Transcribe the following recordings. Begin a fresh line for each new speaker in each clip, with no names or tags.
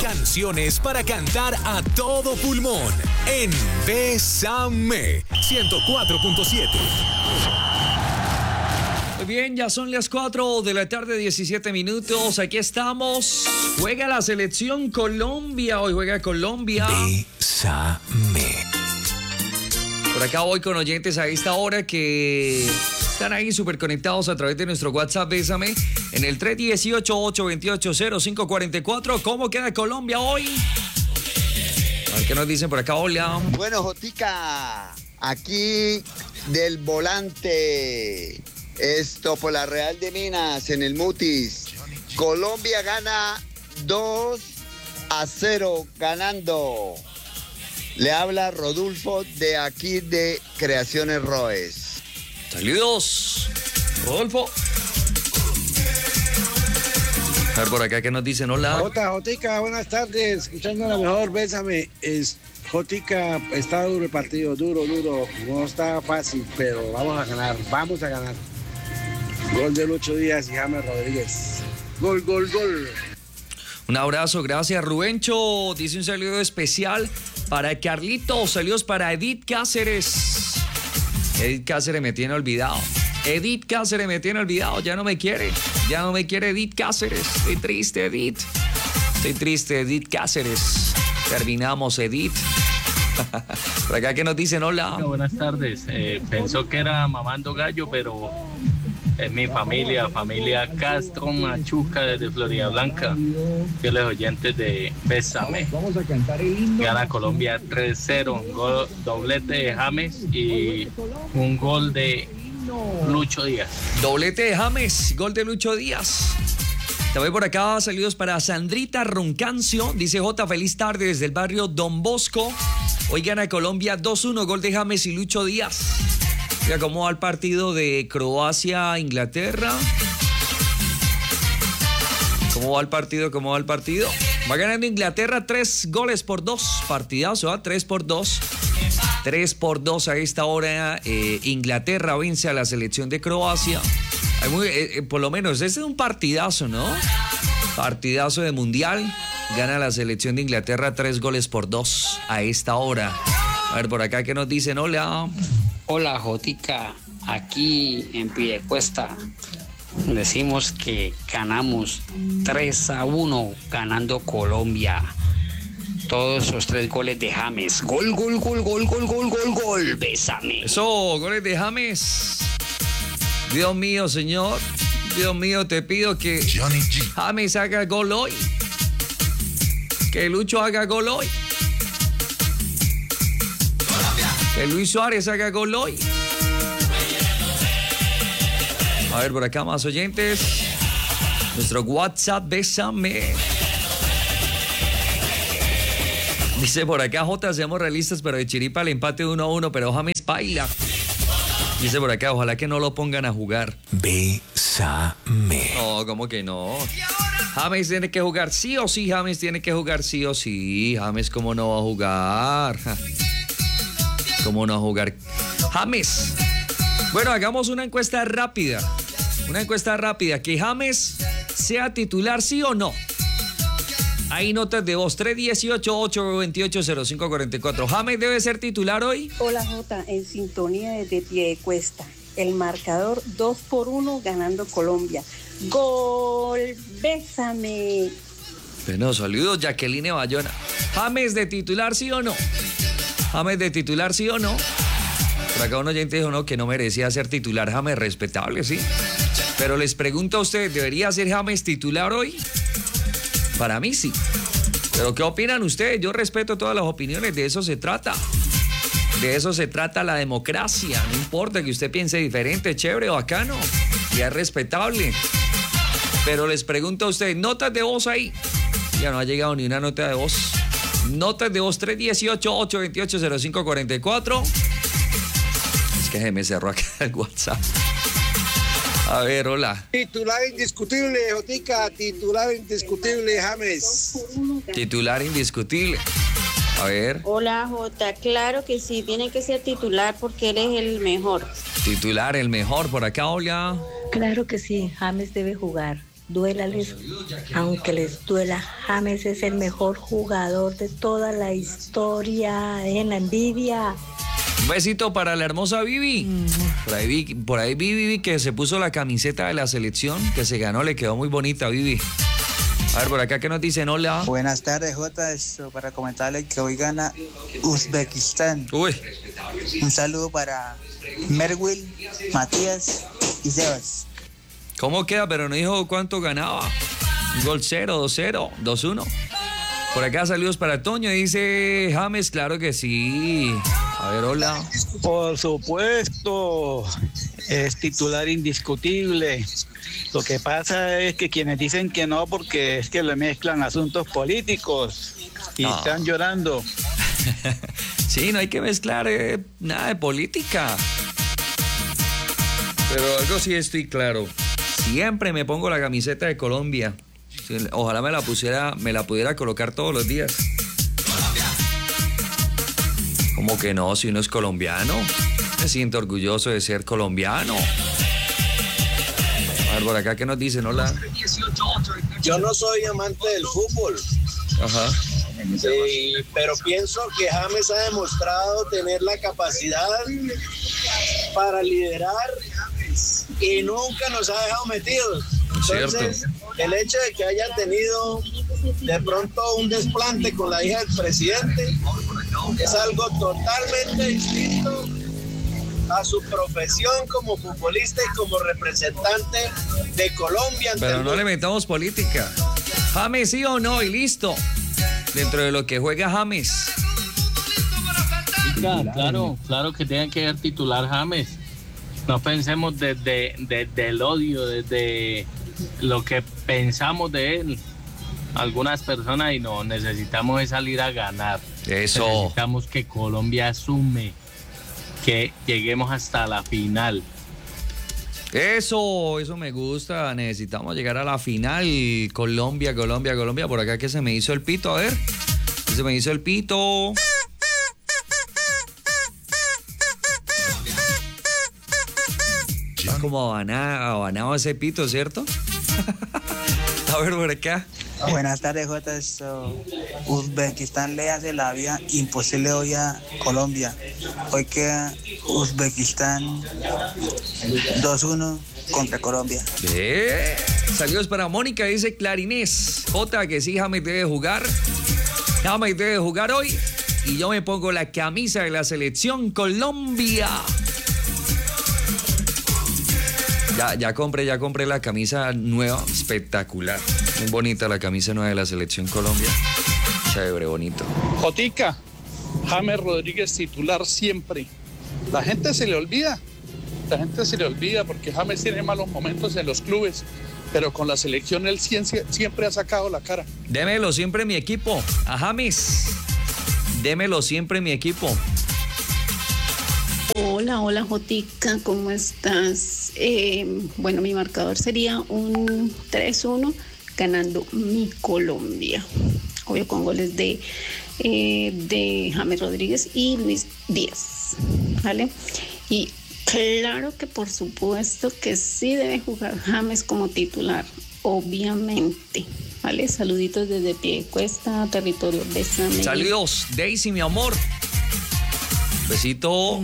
Canciones para cantar a todo pulmón en Bésame 104.7.
Muy bien, ya son las 4 de la tarde, 17 minutos. Aquí estamos. Juega la selección Colombia. Hoy juega Colombia.
Bésame.
Por acá voy con oyentes a esta hora que están ahí súper conectados a través de nuestro WhatsApp Bésame en el 318-828-0544. ¿Cómo queda Colombia hoy? A ver qué nos dicen por acá. Hola.
Bueno, Jotica, aquí del volante. Esto por la Real de Minas en el Mutis. Colombia gana 2-0 ganando. Le habla Rodolfo de aquí de Creaciones Roes.
Saludos, Rodolfo. A ver por acá que nos dicen. Hola.
Jotica, buenas tardes. Escuchando la mejor, Bésame. Jotica, está duro el partido, duro. No está fácil, pero vamos a ganar. Gol de Lucho Díaz y James Rodríguez. Gol.
Un abrazo, gracias Rubencho. Dice un saludo especial para Carlitos. Saludos para Edith Cáceres. Edith Cáceres me tiene olvidado. Ya no me quiere Edith Cáceres. Estoy triste, Edith Cáceres. Terminamos, Edith. Por acá que nos dicen hola.
Buenas tardes. Pensó que era mamando gallo, pero es mi familia Castro Machuca desde Florida Blanca. Fieles oyentes de Bésame. Gana Colombia 3-0. Doblete de James y un gol de Lucho Díaz.
Doblete de James, gol de Lucho Díaz. También por acá, saludos para Sandrita Roncancio. Dice J, feliz tarde desde el barrio Don Bosco. Hoy gana Colombia 2-1, gol de James y Lucho Díaz. Mira cómo va el partido de Croacia-Inglaterra. ¿Cómo va el partido? Va ganando Inglaterra 3-2. Partidazo, ¿eh? 3-2. 3-2 a esta hora. Inglaterra vence a la selección de Croacia. Por lo menos, este es un partidazo, ¿no? Partidazo de mundial. Gana la selección de Inglaterra 3-2 a esta hora. A ver, por acá que nos dicen, hola.
Hola, Jotica, aquí en Piedecuesta decimos que ganamos 3-1 ganando Colombia. Todos esos 3 goles de James. Gol, Bésame.
Eso, goles de James. Dios mío, Señor. Dios mío, te pido que James haga gol hoy. Que Lucho haga gol hoy. Que Luis Suárez haga gol hoy. A ver, por acá más oyentes. Nuestro WhatsApp, Bésame. Dice por acá, J, seamos realistas, pero de chiripa el empate 1-1, pero James baila. Dice por acá, ojalá que no lo pongan a jugar.
Bésame.
No, ¿cómo que no? James tiene que jugar sí o sí, James, ¿cómo no va a jugar? ¿Cómo no jugar? James. Bueno, hagamos una encuesta rápida. Que James sea titular, ¿sí o no? Hay notas de voz. 318-828-0544. ¿James debe ser titular hoy?
Hola, Jota, en sintonía desde Piedecuesta. El marcador 2-1 ganando Colombia. ¡Gol! ¡Bésame!
Bueno, saludos, Jacqueline Bayona. ¿James de titular, sí o no? Por acá un oyente dijo que no merecía ser titular. James, respetable, sí. Pero les pregunto a ustedes, ¿debería ser James titular hoy? Para mí sí. Pero ¿qué opinan ustedes? Yo respeto todas las opiniones, de eso se trata. De eso se trata la democracia. No importa que usted piense diferente, chévere o bacano. Ya es respetable. Pero les pregunto a ustedes, notas de voz ahí. Ya no ha llegado ni una nota de voz. Notas de voz 318-828-0544. Es que se me cerró acá el WhatsApp. A ver, hola.
Titular indiscutible, Jotica. Titular indiscutible, James.
Titular indiscutible. A ver.
Hola, Jota. Claro que sí, tiene que ser titular porque él es el mejor.
Titular, el mejor. Por acá, hola.
Claro que sí, James debe jugar. duélales, aunque les duela, James es el mejor jugador de toda la historia, en la envidia.
Un besito para la hermosa Vivi. Por ahí vi Vivi que se puso la camiseta de la selección, que se ganó, le quedó muy bonita, Vivi. A ver, por acá que nos dicen, hola.
Buenas tardes, Jota. Para comentarle que hoy gana Uzbekistán.
Uy.
Un saludo para Merwil, Matías y Sebas.
¿Cómo queda? Pero no dijo cuánto ganaba. Un gol 0, 2-0, 2-1. Por acá saludos para Toño, dice James, claro que sí. A ver, hola.
Por supuesto, es titular indiscutible. Lo que pasa es que quienes dicen que no, porque es que le mezclan asuntos políticos y están llorando.
Sí, no hay que mezclar nada de política. Pero algo sí estoy claro. Siempre me pongo la camiseta de Colombia. Ojalá me la pudiera colocar todos los días. ¿Cómo que no? Si uno es colombiano. Me siento orgulloso de ser colombiano. A ver, por acá, ¿qué nos dicen? Hola.
Yo no soy amante del fútbol.
Ajá.
Sí, pero pienso que James ha demostrado tener la capacidad para liderar y nunca nos ha dejado metidos. Entonces, el hecho de que haya tenido de pronto un desplante con la hija del presidente es algo totalmente distinto a su profesión como futbolista y como representante de Colombia.
Pero no le metamos política. James sí o no y listo. Dentro de lo que juega James.
Claro que tienen que ser titular James. No pensemos desde el odio, desde lo que pensamos de él. Algunas personas y no, necesitamos es salir a ganar.
Eso.
Necesitamos que Colombia asume, que lleguemos hasta la final.
Eso me gusta. Necesitamos llegar a la final. Colombia. Por acá que se me hizo el pito, a ver. Se me hizo el pito. Como abanado ese pito, ¿cierto? A ver, por acá.
Buenas tardes, Jota. Uzbekistán le hace la vida imposible hoy a Colombia. Hoy queda Uzbekistán 2-1 contra Colombia.
Saludos para Mónica, dice Clarinés. Jota, que sí, James debe jugar. James debe jugar hoy. Y yo me pongo la camisa de la selección Colombia. Ya compré la camisa nueva, espectacular. Muy bonita la camisa nueva de la selección Colombia. Chévere, bonito.
Jotica, James Rodríguez titular siempre. La gente se le olvida porque James tiene malos momentos en los clubes, pero con la selección él siempre ha sacado la cara.
Démelo siempre en mi equipo, a James. Démelo siempre en mi equipo.
Hola Jotica, ¿cómo estás? Bueno, mi marcador sería un 3-1 ganando mi Colombia. Obvio con goles de James Rodríguez y Luis Díaz, ¿vale? Y claro que por supuesto que sí debe jugar James como titular, obviamente. ¿Vale? Saluditos desde Piedecuesta, territorio Bésame.
Saludos, Daisy, mi amor. Besito.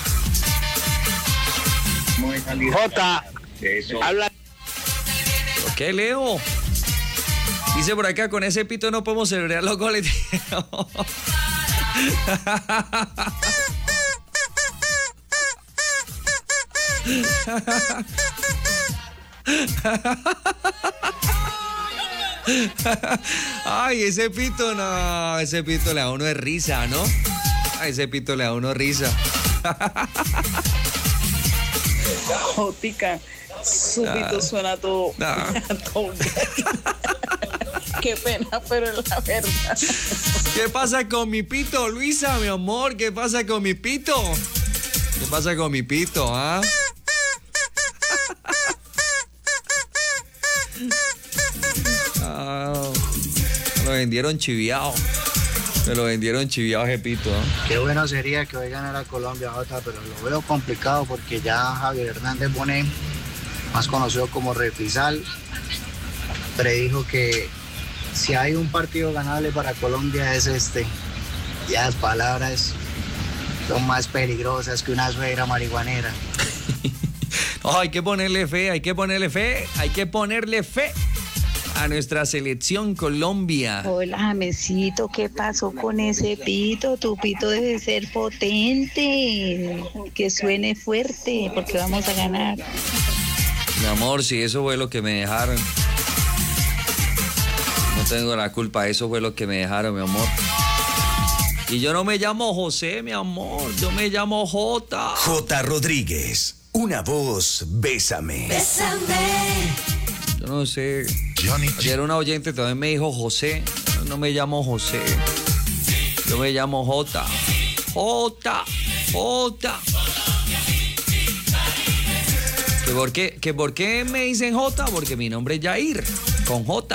Jota, habla.
¿Qué, Leo? Dice por acá, con ese pito no podemos celebrar los goles. Ay, ese pito no, ese pito le da a uno de risa, ¿no? Ay, ese pito le da a uno risa.
Jotica, súbito suena todo. Qué pena, pero es la verdad.
¿Qué pasa con mi pito, Luisa, mi amor? ¿Qué pasa con mi pito? ¿Qué pasa con mi pito, ah? Me lo vendieron chiviado. Me lo vendieron chiviado ese pito, ¿eh?
Qué bueno sería que hoy ganara Colombia, Jota, pero lo veo complicado porque ya Javier Hernández Bonet, más conocido como Refisal, predijo que si hay un partido ganable para Colombia es este. Ya las palabras son más peligrosas que una suegra marihuanera.
Oh, hay que ponerle fe a nuestra selección Colombia.
Hola, Jamesito, ¿qué pasó con ese pito? Tu pito debe ser potente, que suene fuerte, porque vamos a ganar.
Mi amor, si eso fue lo que me dejaron. No tengo la culpa, eso fue lo que me dejaron, mi amor. Y yo no me llamo José, mi amor, yo me llamo Jota.
J. Rodríguez, una voz, bésame.
Yo no sé. Ayer una oyente también me dijo José. Yo no me llmo José. Yo me llamo Jota. Jota. ¿Por qué me dicen Jota? Porque mi nombre es Jair, con J.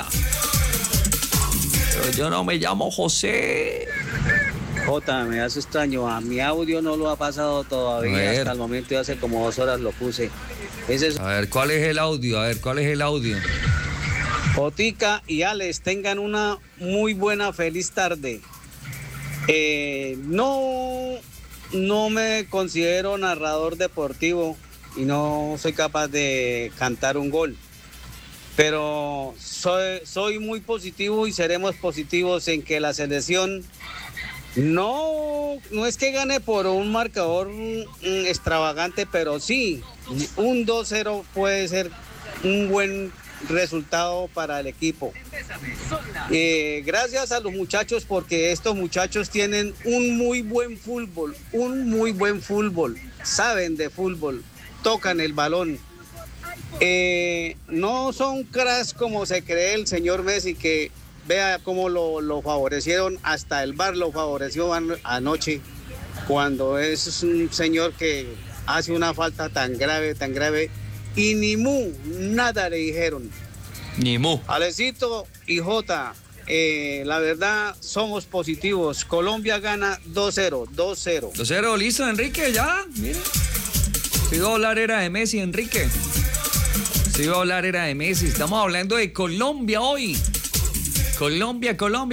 Pero yo no me llamo José.
Jota, me hace extraño. A mi audio no lo ha pasado todavía. Hasta el momento, ya hace como 2 horas lo puse.
A ver, ¿cuál es el audio?
Jotica y Alex, tengan una muy buena, feliz tarde. No me considero narrador deportivo y no soy capaz de cantar un gol. Pero soy muy positivo y seremos positivos en que la selección no es que gane por un marcador extravagante, pero sí, un 2-0 puede ser un buen resultado para el equipo. Gracias a los muchachos, porque estos muchachos tienen un muy buen fútbol, saben de fútbol, tocan el balón. No son cracks como se cree el señor Messi, que vea cómo lo favorecieron, hasta el VAR lo favoreció anoche, cuando es un señor que hace una falta tan grave, y ni mu, nada le dijeron.
Ni mu.
Alecito y Jota, la verdad, somos positivos. Colombia gana 2-0.
2-0, listo, Enrique, ya, mira. Si iba a hablar era de Messi, Enrique. Estamos hablando de Colombia hoy. Colombia.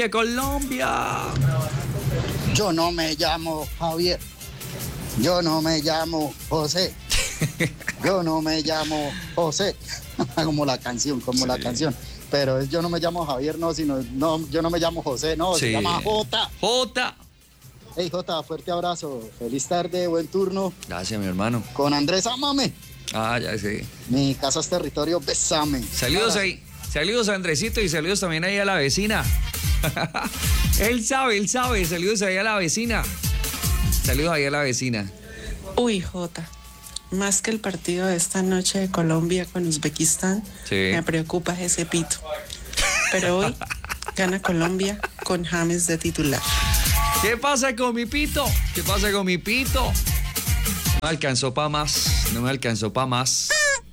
Yo no me llamo Javier. Yo no me llamo José. Yo no me llamo José. como la canción. Pero yo no me llamo Javier, yo no me llamo José, no, sí. Se llama Jota. Hey, Jota, fuerte abrazo. Feliz tarde, buen turno.
Gracias, mi hermano.
Con Andrés, ámame.
Ah, ya sé.
Mi casa es territorio, bésame.
Saludos ahí. Saludos a Andresito y saludos también ahí a la vecina. Él sabe. Saludos ahí a la vecina.
Uy, Jota. Más que el partido de esta noche de Colombia con Uzbekistán, sí, me preocupa ese pito. Pero hoy gana Colombia con James de titular.
¿Qué pasa con mi pito? No me alcanzó para más. No me alcanzó para más,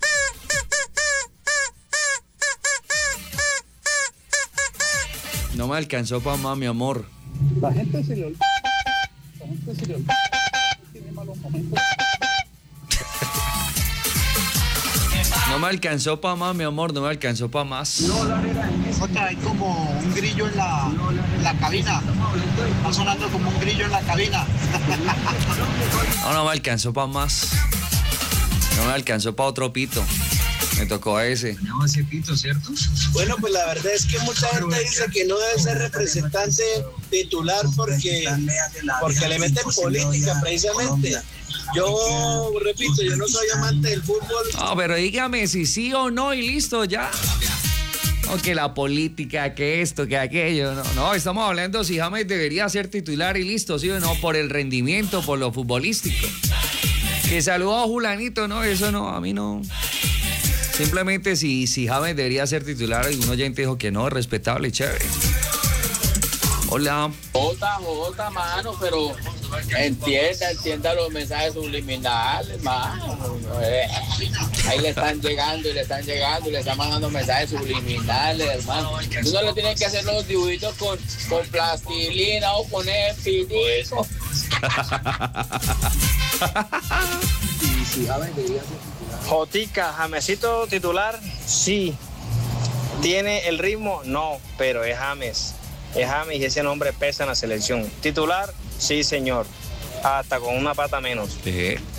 mi amor.
La gente se le olvida. Tiene malos momentos.
No me alcanzó para más, mi amor, no me alcanzó para más.
Jota, hay como un grillo en la cabina. Está sonando como un grillo en la cabina.
No me alcanzó para más. No me alcanzó para otro pito. Me tocó a ese.
No, ese pito, ¿cierto? Bueno, pues la verdad es que mucha gente dice que no debe ser representante titular porque le meten política precisamente. Yo repito, yo no soy amante del fútbol.
No, pero dígame si sí o no y listo, ya. No, que la política, que esto, que aquello. No, estamos hablando si James debería ser titular y listo, sí o no, por el rendimiento, por lo futbolístico. Que saludó a Julanito, no, eso no, a mí no. Simplemente si James debería ser titular, algún oyente dijo que no, respetable, chévere. Hola.
Jota, mano, pero entienda los mensajes subliminales, mano. Ahí le están llegando, le están mandando mensajes subliminales, hermano. Tú no le tienes que hacer los dibujitos con plastilina o poner pitico.
Jotica, Jamesito titular, sí.
¿Tiene el ritmo? No, pero es James. Es James y ese nombre pesa en la selección. ¿Titular? Sí, señor. Hasta con una pata menos.